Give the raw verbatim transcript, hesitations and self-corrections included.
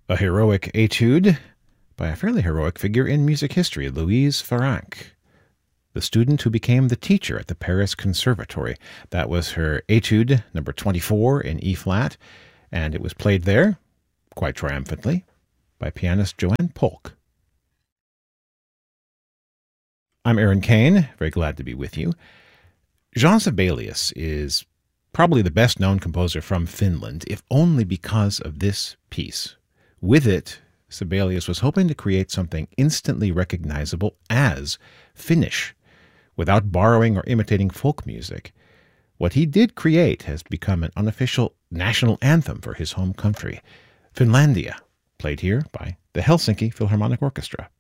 A heroic etude by a fairly heroic figure in music history, Louise Farrenc, the student who became the teacher at the Paris Conservatory. That was her etude number twenty-four in E-flat, and it was played there, quite triumphantly, by pianist Joanne Polk. I'm Aaron Kane, very glad to be with you. Jean Sibelius is probably the best-known composer from Finland, if only because of this piece. With it, Sibelius was hoping to create something instantly recognizable as Finnish, without borrowing or imitating folk music. What he did create has become an unofficial national anthem for his home country, Finlandia, played here by the Helsinki Philharmonic Orchestra.